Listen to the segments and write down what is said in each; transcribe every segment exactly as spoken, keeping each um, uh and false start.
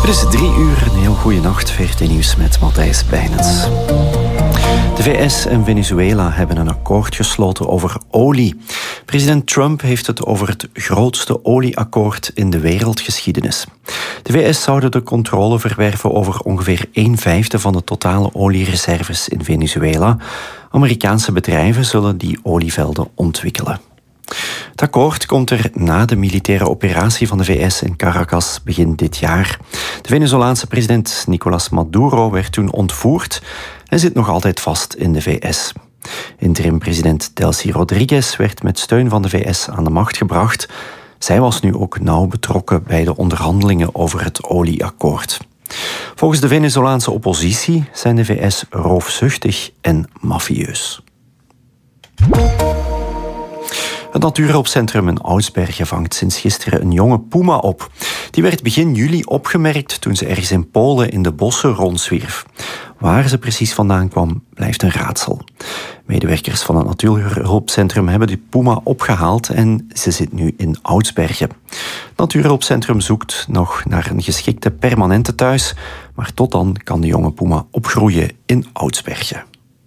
Het is drie uur, een heel goede nacht. V R T Nieuws met Matthijs Bijnens. De V S en Venezuela hebben een akkoord gesloten over olie. President Trump heeft het over het grootste olieakkoord in de wereldgeschiedenis. De V S zouden de controle verwerven over ongeveer een vijfde van de totale oliereserves in Venezuela. Amerikaanse bedrijven zullen die olievelden ontwikkelen. Het akkoord komt er na de militaire operatie van de V S in Caracas begin dit jaar. De Venezolaanse president Nicolás Maduro werd toen ontvoerd en zit nog altijd vast in de V S. Interim-president Delcy Rodriguez werd met steun van de V S aan de macht gebracht. Zij was nu ook nauw betrokken bij de onderhandelingen over het olieakkoord. Volgens de Venezolaanse oppositie zijn de V S roofzuchtig en mafieus. Het natuurhulpcentrum in Oudsbergen vangt sinds gisteren een jonge puma op. Die werd begin juli opgemerkt toen ze ergens in Polen in de bossen rondzwierf. Waar ze precies vandaan kwam, blijft een raadsel. Medewerkers van het natuurhulpcentrum hebben die puma opgehaald en ze zit nu in Oudsbergen. Het natuurhulpcentrum zoekt nog naar een geschikte permanente thuis, maar tot dan kan de jonge puma opgroeien in Oudsbergen.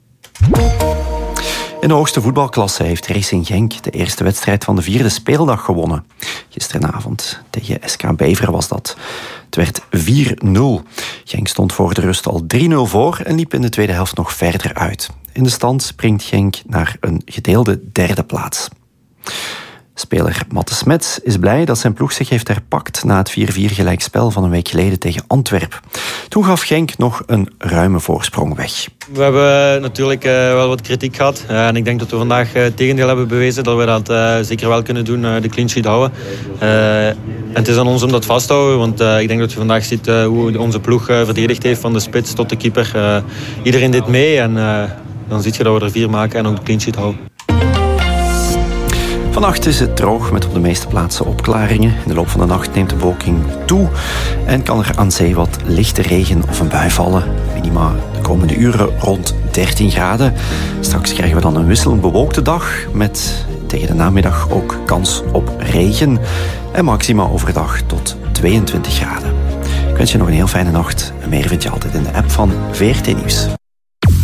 In de hoogste voetbalklasse heeft Racing Genk de eerste wedstrijd van de vierde speeldag gewonnen. Gisteravond tegen S K Beveren was dat. Het werd vier nul. Genk stond voor de rust al drie nul voor en liep in de tweede helft nog verder uit. In de stand springt Genk naar een gedeelde derde plaats. Speler Matte Smets is blij dat zijn ploeg zich heeft herpakt na het vier vier gelijkspel van een week geleden tegen Antwerpen. Toen gaf Genk nog een ruime voorsprong weg. We hebben natuurlijk uh, wel wat kritiek gehad. Uh, en ik denk dat we vandaag uh, het tegendeel hebben bewezen. Dat we dat uh, zeker wel kunnen doen, uh, de clean sheet houden. Uh, en het is aan ons om dat vast te houden. Want uh, ik denk dat je vandaag ziet uh, hoe onze ploeg uh, verdedigd heeft. Van de spits tot de keeper. Uh, iedereen dit mee. En uh, dan zie je dat we er vier maken en ook de clean sheet houden. Vannacht is het droog met op de meeste plaatsen opklaringen. In de loop van de nacht neemt de bewolking toe en kan er aan zee wat lichte regen of een bui vallen. Minima de komende uren rond dertien graden. Straks krijgen we dan een wisselend bewolkte dag met tegen de namiddag ook kans op regen. En maxima overdag tot tweeëntwintig graden. Ik wens je nog een heel fijne nacht. En meer vind je altijd in de app van V R T Nieuws.